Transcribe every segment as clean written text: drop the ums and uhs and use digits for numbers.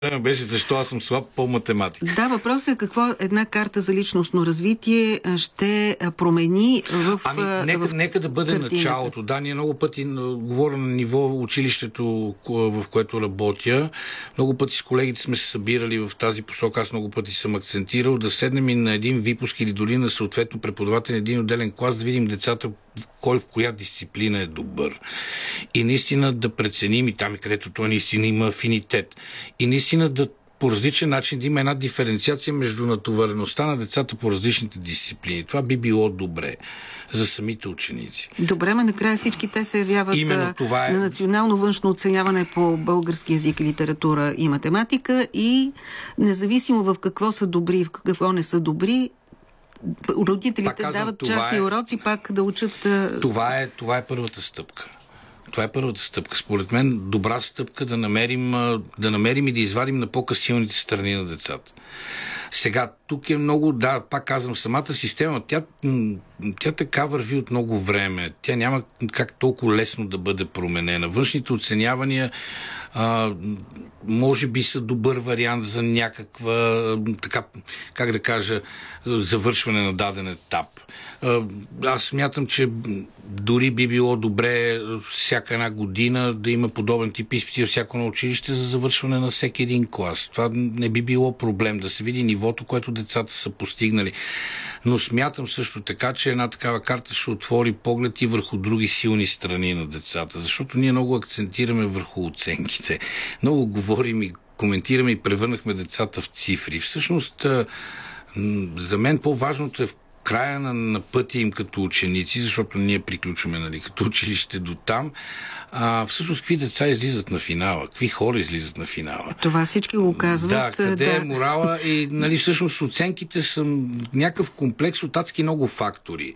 Беше защо аз съм слаб по математика. Да, въпросът е какво една карта за личностно развитие ще промени в нека да бъде картината. Началото. Да, ние много пъти говоря на ниво училището, в което работя. Много пъти с колегите сме се събирали в тази посока. Аз много пъти съм акцентирал да седнем и на един випуск или дори на съответно преподавател, един отделен клас, да видим децата кой в коя дисциплина е добър. И наистина да преценим и там, където той наистина има афинитет. И наистина да по различен начин да има една диференциация между натовареността на децата по различните дисциплини. Това би било добре за самите ученици. Добре, но накрая всички те се явяват на национално външно оценяване по български език, литература и математика и независимо в какво са добри, в какво не са добри, родителите дават частни уроци пак да учат... Това е първата стъпка. Това е първата стъпка. Според мен добра стъпка да намерим и да извадим на по-късилните страни на децата. Сега, тук е много, пак казвам, самата система, тя така върви от много време. Тя няма как толкова лесно да бъде променена. Външните оценявания може би са добър вариант за някаква, така, как да кажа, завършване на даден етап. Аз смятам, че дори би било добре всяка една година да има подобен тип изпити във всяко на училище за завършване на всеки един клас. Това не би било проблем да се види нивото, което децата са постигнали. Но смятам също така, че една такава карта ще отвори поглед и върху други силни страни на децата, защото ние много акцентираме върху оценките. Много говорим и коментираме и превърнахме децата в цифри. Всъщност, за мен по-важното е в края на пътя им като ученици, защото ние приключваме като училище до там, всъщност какви деца излизат на финала, какви хора излизат на финала. Това всички го казват. Да, къде е морала и всъщност оценките са някакъв комплекс от адски много фактори.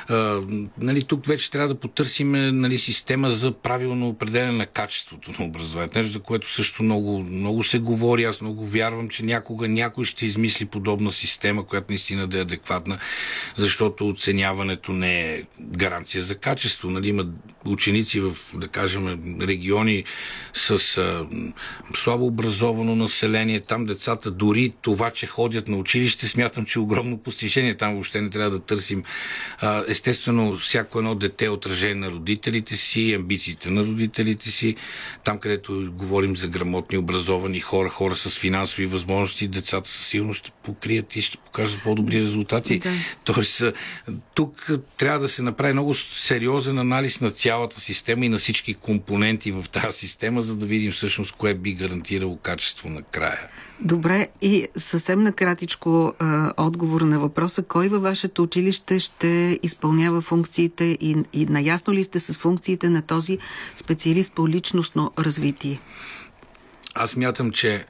Тук вече трябва да потърсим система за правилно определяне на качеството на образованието. Нещо, за което също много, много се говори. Аз много вярвам, че някога някой ще измисли подобна система, която наистина да е адекватна, защото оценяването не е гаранция за качество. Има ученици в, да кажем, региони с слабо образовано население. Там децата, дори това, че ходят на училище, смятам, че е огромно постижение. Там въобще не трябва да търсим. Естествено, всяко едно дете е отражение на родителите си, амбициите на родителите си. Там, където говорим за грамотни, образовани хора с финансови възможности, децата със сигурност ще покрият и ще покажат по-добри резултати. Да. Тоест, тук трябва да се направи много сериозен анализ на цялата система и на всички компоненти в тази система, за да видим всъщност кое би гарантирало качество накрая. Добре, и съвсем накратичко отговор на въпроса. Кой във вашето училище ще изпълнява функциите и наясно ли сте с функциите на този специалист по личностно развитие? Аз мятам, че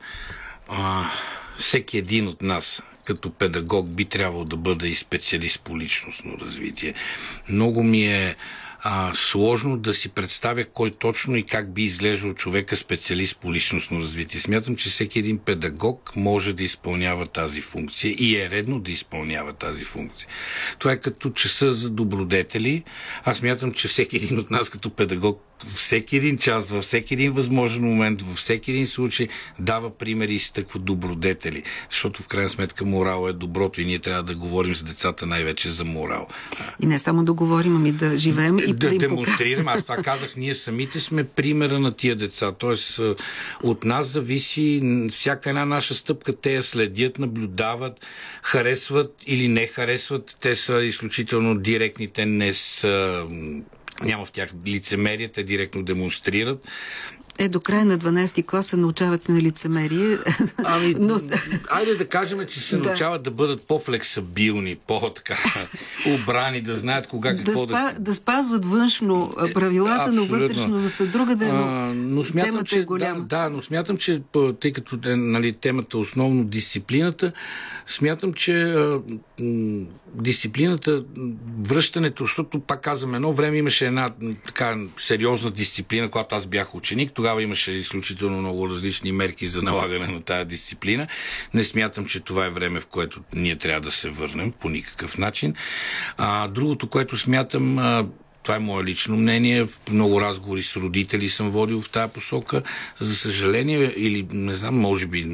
всеки един от нас като педагог би трябвало да бъде и специалист по личностно развитие. Много ми е сложно да си представя кой точно и как би изглеждал човека специалист по личностно развитие. Смятам, че всеки един педагог може да изпълнява тази функция и е редно да изпълнява тази функция. Това е като часа за добродетели. Аз смятам, че всеки един от нас като педагог всеки един час, във всеки един възможен момент, във всеки един случай дава примери и изтъква добродетели. Защото в крайна сметка морал е доброто и ние трябва да говорим с децата най-вече за морал. И не само да говорим, ами да живеем и да демонстрираме. Аз това казах, ние самите сме примера на тия деца. Тоест, от нас зависи всяка една наша стъпка. Те я следят, наблюдават, харесват или не харесват. Те са изключително директни, те не са... Няма в тях лицемерие, те директно демонстрират. До края на 12-ти клас се научавате на лицемерие. Айде да кажем, че се научават да бъдат по-флексабилни, по-така обрани, да знаят кога какво да спазват външно правилата, но вътрешно да са другаде, но темата е голяма. Но смятам, че тъй като темата основно дисциплината, смятам, че дисциплината, връщането, защото пак казвам, едно време имаше една така сериозна дисциплина, когато аз бях ученик. Тогава имаше изключително много различни мерки за налагане на тая дисциплина. Не смятам, че това е време, в което ние трябва да се върнем по никакъв начин. Другото, което смятам, Това е мое лично мнение. Много разговори с родители съм водил в тази посока. За съжаление, или не знам, може би